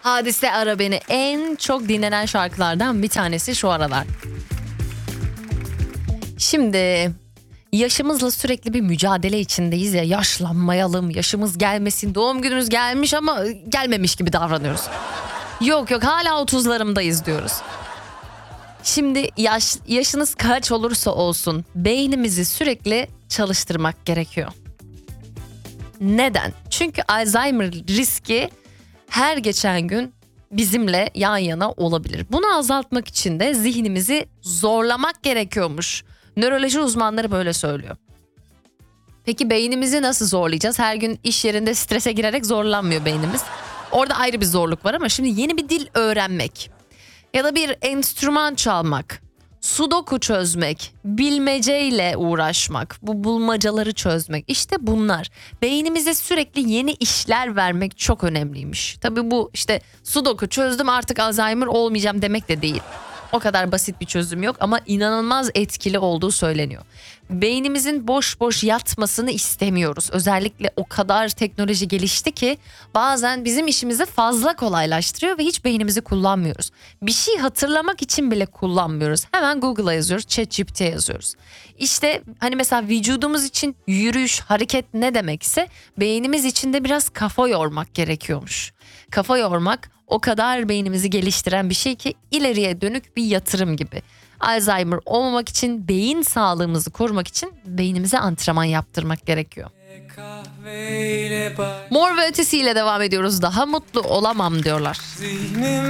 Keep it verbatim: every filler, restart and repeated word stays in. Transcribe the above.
Hadise Ara Beni en çok dinlenen şarkılardan bir tanesi şu aralar. Şimdi yaşımızla sürekli bir mücadele içindeyiz ya, yaşlanmayalım, yaşımız gelmesin, doğum günümüz gelmiş ama gelmemiş gibi davranıyoruz. Yok yok hala otuzlarımdayız diyoruz. Şimdi yaş, yaşınız kaç olursa olsun beynimizi sürekli çalıştırmak gerekiyor. Neden? Çünkü Alzheimer riski her geçen gün bizimle yan yana olabilir. Bunu azaltmak için de zihnimizi zorlamak gerekiyormuş. Nöroloji uzmanları böyle söylüyor. Peki beynimizi nasıl zorlayacağız? Her gün iş yerinde strese girerek zorlanmıyor beynimiz. Orada ayrı bir zorluk var ama şimdi yeni bir dil öğrenmek ya da bir enstrüman çalmak, sudoku çözmek, bilmeceyle uğraşmak, bu bulmacaları çözmek, işte bunlar. Beynimize sürekli yeni işler vermek çok önemliymiş. Tabii bu işte sudoku çözdüm artık Alzheimer olmayacağım demek de değil. O kadar basit bir çözüm yok ama inanılmaz etkili olduğu söyleniyor. Beynimizin boş boş yatmasını istemiyoruz. Özellikle o kadar teknoloji gelişti ki bazen bizim işimizi fazla kolaylaştırıyor ve hiç beynimizi kullanmıyoruz. Bir şey hatırlamak için bile kullanmıyoruz. Hemen Google'a yazıyoruz, ChatGPT'ye yazıyoruz. İşte hani mesela vücudumuz için yürüyüş, hareket ne demekse beynimiz için de biraz kafa yormak gerekiyormuş. Kafa yormak o kadar beynimizi geliştiren bir şey ki ileriye dönük bir yatırım gibi. Alzheimer olmamak için, beyin sağlığımızı korumak için beynimize antrenman yaptırmak gerekiyor. Mor ve Ötesi ile devam ediyoruz. Daha mutlu olamam diyorlar.